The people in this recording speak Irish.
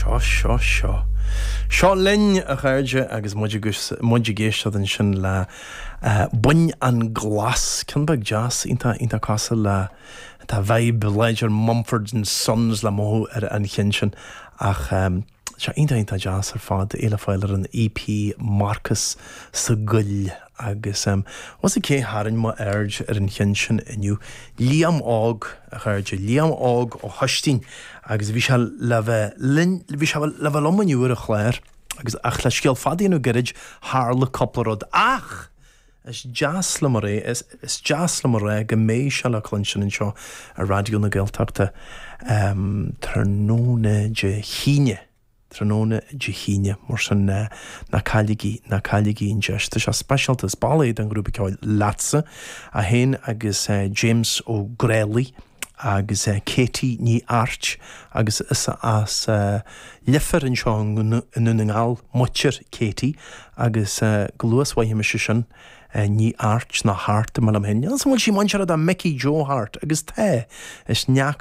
Seo. Seo linn a chairde agus muide géiste an sin le buin an glas cynbag jazz inta casa le tá vibe Ledger Mumford & Sons le mó an chin sin ach se inta jazz ar fad éile fáilir an EP Marcus sa gull agus was cé harin má aird ar an chin sin inniu Liam Ág a chairde Liam Ág ó Hostín agus bhí se le lomaniú a chléir agus ach le scéal fadaíonú girid hála copplarod ach is jazz le mar ré is jazz le mar ré go méid se le clunsin seo a radio na Gaeltachta Tróna de Híine mar san na cailigi in gist is a specialtas balad an grúpa ceáil Latsa a hen agus James O'Grelly agus Katie ní Arch agus is as lifer in seo in ngal mutir Katie agus glúas waihime sin ní Arch na Hart mal am hen as bhfuil sí man a Mickey Joe Hart agus is neach